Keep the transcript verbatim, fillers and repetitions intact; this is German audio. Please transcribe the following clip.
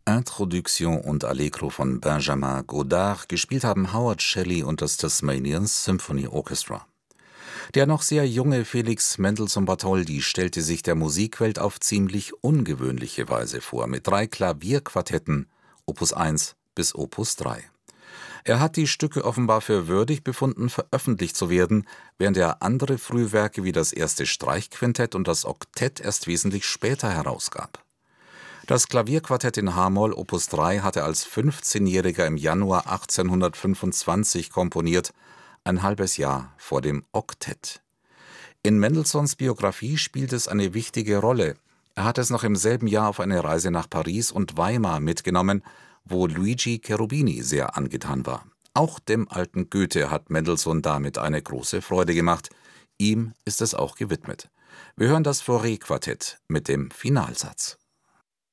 Introduction und Allegro von Benjamin Godard, gespielt haben Howard Shelley und das Tasmanian Symphony Orchestra. Der noch sehr junge Felix Mendelssohn Bartholdy stellte sich der Musikwelt auf ziemlich ungewöhnliche Weise vor, mit drei Klavierquartetten, Opus eins bis Opus drei. Er hat die Stücke offenbar für würdig befunden, veröffentlicht zu werden, während er andere Frühwerke wie das erste Streichquintett und das Oktett erst wesentlich später herausgab. Das Klavierquartett in h-Moll Opus drei hat er als fünfzehnjähriger im Januar achtzehnhundertfünfundzwanzig komponiert, ein halbes Jahr vor dem Oktett. In Mendelssohns Biografie spielt es eine wichtige Rolle. Er hat es noch im selben Jahr auf eine Reise nach Paris und Weimar mitgenommen, wo Luigi Cherubini sehr angetan war. Auch dem alten Goethe hat Mendelssohn damit eine große Freude gemacht. Ihm ist es auch gewidmet. Wir hören das Fauré-Quartett mit dem Finalsatz.